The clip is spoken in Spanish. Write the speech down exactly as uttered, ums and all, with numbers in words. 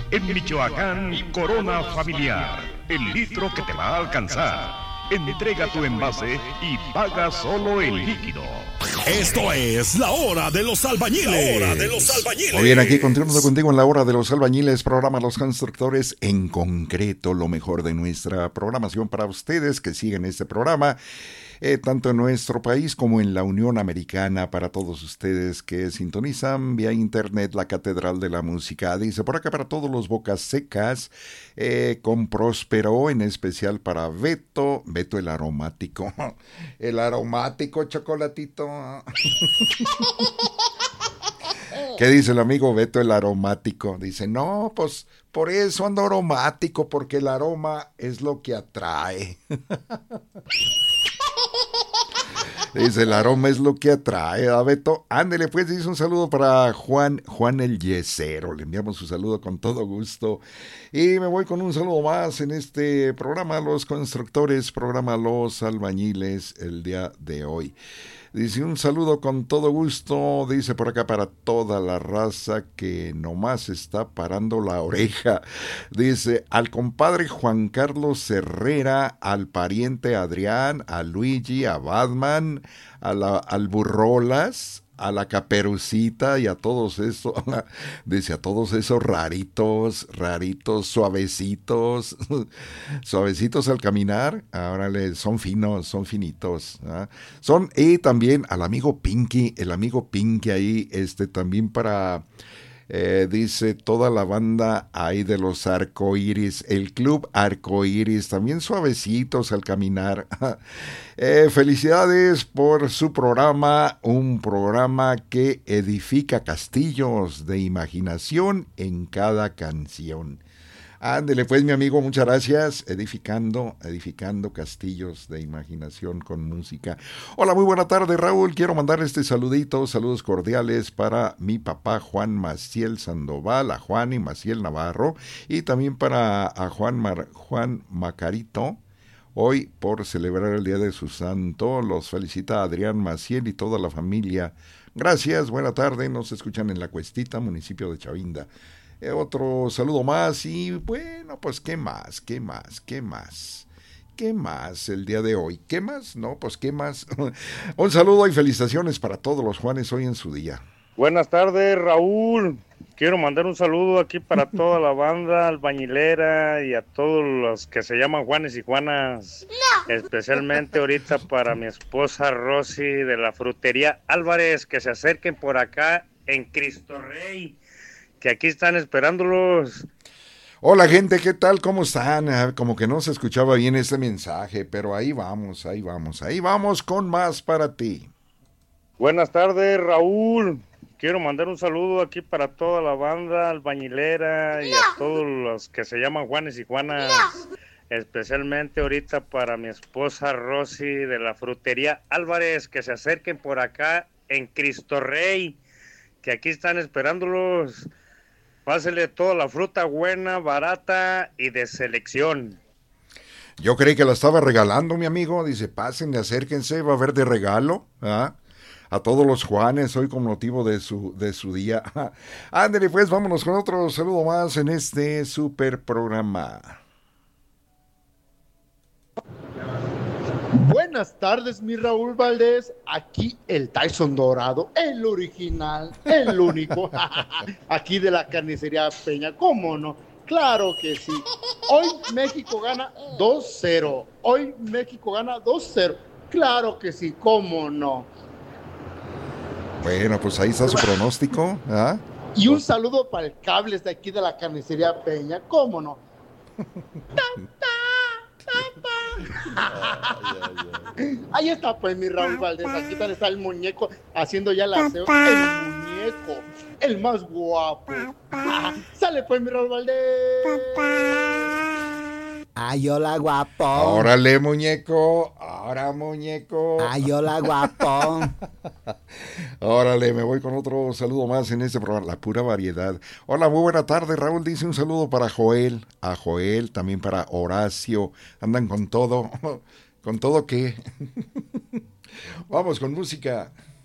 En Michoacán, Corona Familiar, el litro que te va a alcanzar. Entrega tu envase y paga solo el líquido. Esto es La Hora de los Albañiles. La Hora de los Albañiles. Muy bien, aquí continuando contigo en La Hora de los Albañiles, programa Los Constructores, en concreto lo mejor de nuestra programación para ustedes que siguen este programa. Eh, tanto en nuestro país como en la Unión Americana, para todos ustedes que sintonizan vía internet la Catedral de la Música. Dice por acá para todos los bocas secas, eh, con Próspero, en especial para Beto, Beto el aromático, el aromático chocolatito. ¿Qué dice el amigo Beto el aromático? Dice, no, pues por eso ando aromático, porque el aroma es lo que atrae. Dice, el aroma es lo que atrae a Beto. Ándele, pues, dice un saludo para Juan, Juan el Yesero. Le enviamos su saludo con todo gusto. Y me voy con un saludo más en este programa Los Constructores, programa Los Albañiles, el día de hoy. Dice, un saludo con todo gusto, dice por acá para toda la raza que nomás está parando la oreja. Dice, al compadre Juan Carlos Herrera, al pariente Adrián, a Luigi, a Batman, a la, al Burrolas, a la Caperucita y a todos esos, dice, a todos esos raritos, raritos, suavecitos, suavecitos al caminar, ahora son finos, son finitos, ¿eh? Son, y también al amigo Pinky, el amigo Pinky ahí, este, también para... Eh, dice toda la banda ahí de los Arcoiris, el club Arcoiris, también suavecitos al caminar. eh, felicidades por su programa, un programa que edifica castillos de imaginación en cada canción. Ándele pues, mi amigo, muchas gracias, edificando, edificando castillos de imaginación con música. Hola, muy buena tarde, Raúl, quiero mandar este saludito, saludos cordiales para mi papá Juan Maciel Sandoval, a Juan y Maciel Navarro, y también para a Juan, Mar, Juan Macarito, hoy por celebrar el día de su santo, los felicita Adrián Maciel y toda la familia. Gracias, buena tarde, nos escuchan en La Cuestita, municipio de Chavinda. Eh, otro saludo más y bueno, pues qué más, qué más, qué más, qué más el día de hoy, qué más, no, pues qué más. Un saludo y felicitaciones para todos los Juanes hoy en su día. Buenas tardes, Raúl. Quiero mandar un saludo aquí para toda la banda albañilera y a todos los que se llaman Juanes y Juanas. No. Especialmente ahorita para mi esposa Rosy de la frutería Álvarez, que se acerquen por acá en Cristo Rey, que aquí están esperándolos. Hola gente, ¿qué tal? ¿Cómo están? Como que no se escuchaba bien este mensaje, pero ahí vamos, ahí vamos, ahí vamos con más para ti. Buenas tardes, Raúl. Quiero mandar un saludo aquí para toda la banda albañilera y a todos los que se llaman Juanes y Juanas. Especialmente ahorita para mi esposa Rosy de la frutería Álvarez, que se acerquen por acá en Cristo Rey, que aquí están esperándolos. Pásele toda la fruta buena, barata y de selección. Yo creí que la estaba regalando, mi amigo. Dice, pásenle, acérquense, va a haber de regalo, ¿ah? A todos los Juanes hoy con motivo de su, de su día. Ándale, pues vámonos con otro saludo más en este super programa. Buenas tardes, mi Raúl Valdés. Aquí el Tyson Dorado, el original, el único. Aquí de la carnicería Peña, ¿cómo no? Claro que sí. Hoy México gana dos cero. Hoy México gana dos cero. Claro que sí, ¿cómo no? Bueno, pues ahí está su pronóstico, ¿ah? Y un saludo para el Cables de aquí de la carnicería Peña, ¿cómo no? Ahí está pues mi Raúl Valdés, aquí está el muñeco haciendo ya el aseo, el muñeco, el más guapo. Sale pues mi Raúl Valdés. Ay, hola, guapo. Órale, muñeco. Ahora, muñeco. Ay, hola, guapo. Órale, me voy con otro saludo más en este programa, la pura variedad. Hola, muy buena tarde, Raúl. Dice un saludo para Joel, a Joel, también para Horacio. Andan con todo. ¿Con todo qué? Vamos con música.